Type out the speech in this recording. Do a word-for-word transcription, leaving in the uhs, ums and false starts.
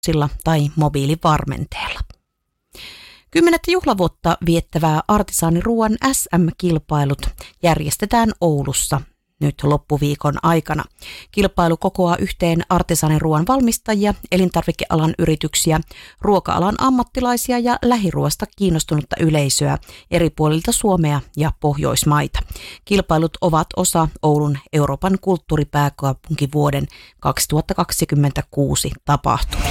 tai mobiilivarmenteella. Kymmenettä juhlavuotta viettävää artisaaniruoan S M-kilpailut järjestetään Oulussa nyt loppuviikon aikana. Kilpailu kokoaa yhteen artisaaniruoan valmistajia, elintarvikealan yrityksiä, ruoka-alan ammattilaisia ja lähiruoasta kiinnostunutta yleisöä eri puolilta Suomea ja Pohjoismaita. Kilpailut ovat osa Oulun Euroopan kulttuuripääkaupunkivuoden kaksituhattakaksikymmentäkuusi tapahtumia.